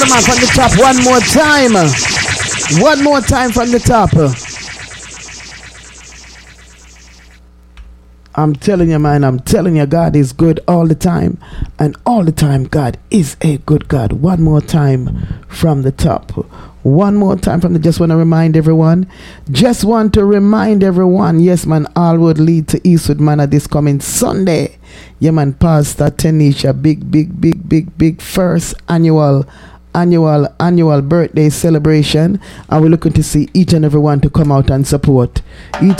Man, from the top, one more time. One more time from the top. I'm telling you, man, I'm telling you, God is good all the time. And all the time, God is a good God. One more time from the top. One more time from the, just want to remind everyone. Yes, man, all would lead to Eastwood Manor this coming Sunday. Yeah, man, Pastor Tanisha, big first annual birthday celebration, and we're looking to see each and every one to come out and support each